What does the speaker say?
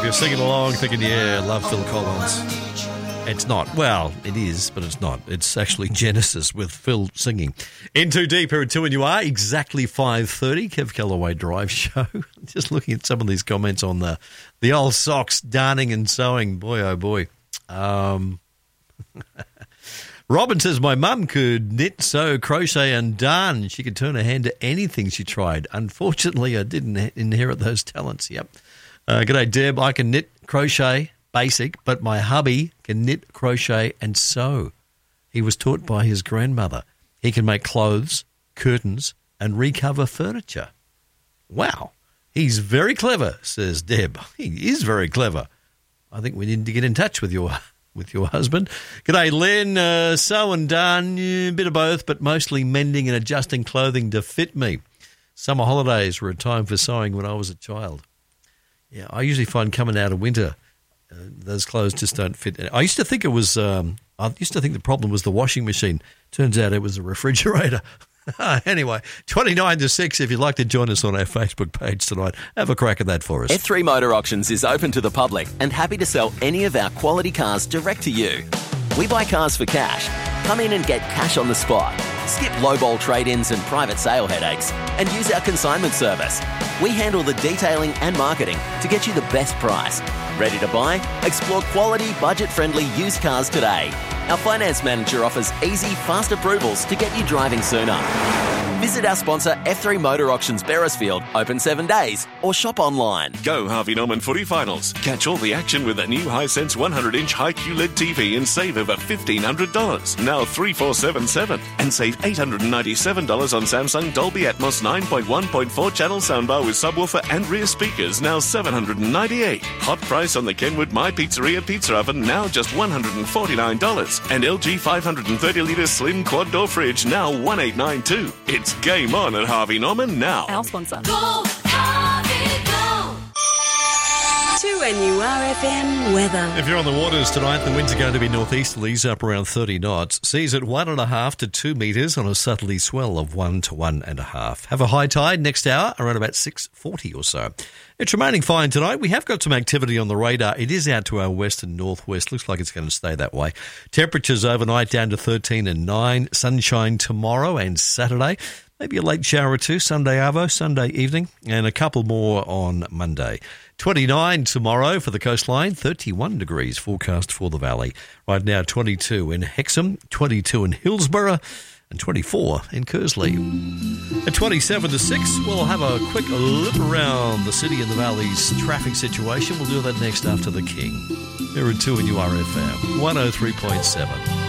You're singing along thinking, yeah, love Phil Collins. It's not. Well, it is, but it's not. It's actually Genesis with Phil singing. In Too Deep here at 2 and you are exactly 5:30. Kev Callaway Drive Show. Just looking at some of these comments on the old socks, darning and sewing. Boy, oh boy. Robin says, my mum could knit, sew, crochet and darn. She could turn her hand to anything she tried. Unfortunately, I didn't inherit those talents. Yep. G'day, Deb. I can knit, crochet, basic, but my hubby can knit, crochet and sew. He was taught by his grandmother. He can make clothes, curtains and recover furniture. Wow. He's very clever, says Deb. He is very clever. I think we need to get in touch with your husband. G'day, Len. Sew and darn, a bit of both, but mostly mending and adjusting clothing to fit me. Summer holidays were a time for sewing when I was a child. Yeah, I usually find coming out of winter, those clothes just don't fit. I used to think it was. I used to think the problem was the washing machine. Turns out it was the refrigerator. Anyway, 29 to 6. If you'd like to join us on our Facebook page tonight, have a crack at that for us. F3 Motor Auctions is open to the public and happy to sell any of our quality cars direct to you. We buy cars for cash. Come in and get cash on the spot. Skip lowball trade-ins and private sale headaches and use our consignment service. We handle the detailing and marketing to get you the best price. Ready to buy? Explore quality, budget-friendly used cars today. Our finance manager offers easy, fast approvals to get you driving sooner. Visit our sponsor F3 Motor Auctions Beresfield, open 7 days, or shop online. Go Harvey Norman Footy Finals. Catch all the action with a new Hisense 100-inch high QLED TV and save over $1,500. Now 3477 and save $897 on Samsung Dolby Atmos 9.1.4 channel soundbar with subwoofer and rear speakers, now $798. Hot price on the Kenwood My Pizzeria pizza oven, now just $149. And LG 530-litre slim quad door fridge, now $1,892. It's game on at Harvey Norman now. Our sponsor. Go, Harvey, go! 2NURFM weather. If you're on the waters tonight, the winds are going to be northeasterlies up around 30 knots. Seas at 1.5 to 2 metres on a southerly swell of 1 to 1.5. Have a high tide next hour around about 6:40 or so. It's remaining fine tonight. We have got some activity on the radar. It is out to our west and northwest. Looks like it's going to stay that way. Temperatures overnight down to 13 and 9. Sunshine tomorrow and Saturday. Maybe a late shower or two. Sunday arvo, Sunday evening. And a couple more on Monday. 29 tomorrow for the coastline. 31 degrees forecast for the valley. Right now 22 in Hexham, 22 in Hillsborough, and 24 in Kersley. At 27 to 6, we'll have a quick look around the city and the valley's traffic situation. We'll do that next after the King. Here at 2 and URFM 103.7.